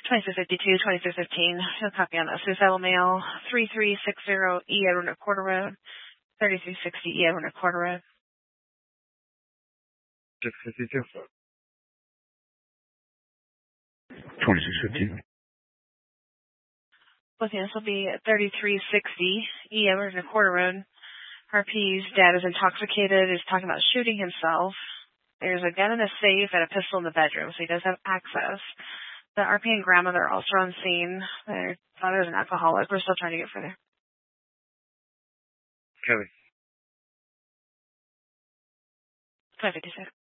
2252, 2315. He'll copy on that. Suicidal male, 3360 E Edward Quarter Road, 3360 E Edward Quarter Road. 652. 2615. Okay, this will be 3360 E Edward Quarter Road. RP's dad is intoxicated, is talking about shooting himself. There's a gun in the safe and a pistol in the bedroom, so he does have access. The RP and grandmother are also on scene. Their father is an alcoholic. We're still trying to get further. Kelly. 556.